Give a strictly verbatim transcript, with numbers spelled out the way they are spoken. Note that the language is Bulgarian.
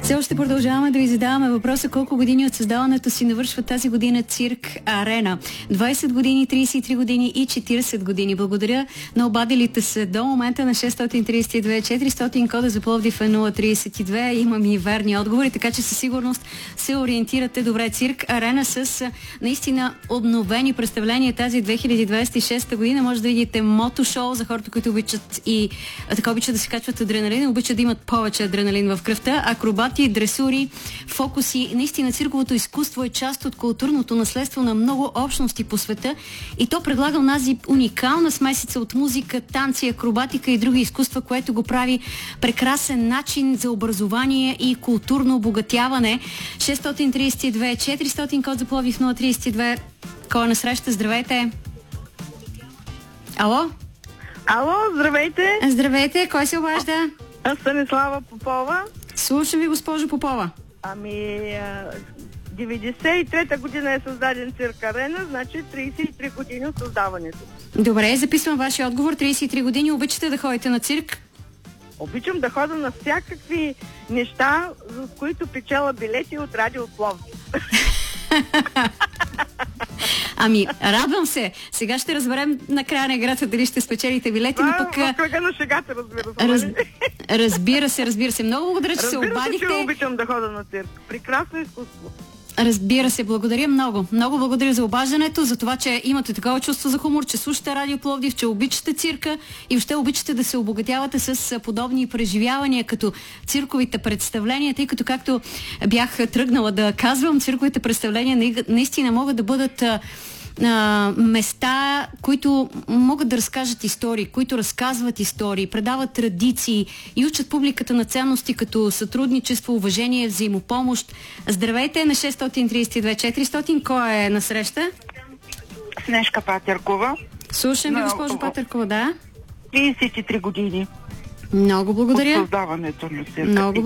Все още продължаваме да ви задаваме въпроса колко години от създаването си навършва тази година Цирк Арена. двайсет години, трийсет и три години и четирийсет години. Благодаря на обадилите се до момента на шест три две четиристотин, кода за Пловдив е нула трийсет и две. Имам и верни отговори, така че със сигурност се ориентирате добре. Цирк Арена с наистина обновени представления тази две хиляди двайсет и шеста година. Може да видите мотошоу за хората, които обичат и така обичат да се качват адреналин, обичат да имат повече адреналин в кръвта, акробати, дресури, фокуси. Наистина цирковото изкуство е част от културното наследство на много общности по света и то предлага онази уникална смесица от музика, танци, акробатика и други изкуства, което го прави прекрасен начин за образование и културно обогатяване. шест три две четиристотин, код за Пловдив нула трийсет и две. Кой е на среща? Здравейте! Ало? Ало, здравейте! Здравейте, кой се обажда? Аз Станислава Попова. Слушам ви, госпожо Попова. Ами, деветдесет и трета година е създаден Цирк Арена, значи трийсет и три години от създаването. Добре, записвам вашия отговор. трийсет и три години. Обичате да ходите на цирк? Обичам да хода на всякакви неща, за които печела билети от Радио Пловдив. Ами, радвам се. Сега ще разберем на края на играта дали ще спечелите билети, но пък... В кръга на шегата, разбира се. Раз... Разбира се, разбира се. Много благодаря, че разбира се обадихте. Разбира се, че обичам да хода на цирк. Прекрасно изкуство. Разбира се, благодаря много. Много благодаря за обаждането, за това, че имате такова чувство за хумор, че слушате Радио Пловдив, че обичате цирка и въобще обичате да се обогатявате с подобни преживявания, като цирковите представления, тъй като, както бях тръгнала да казвам, цирковите представления наистина могат да бъдат а, места, които могат да разкажат истории, които разказват истории, предават традиции и учат публиката на ценности като сътрудничество, уважение, взаимопомощ. Здравейте на шест три две четиристотин. Кой е на среща? Снежка Патеркова. Слушам ви, госпожо Патеркова, да. трийсет и три години. Много благодаря. От създаването на цирка. Много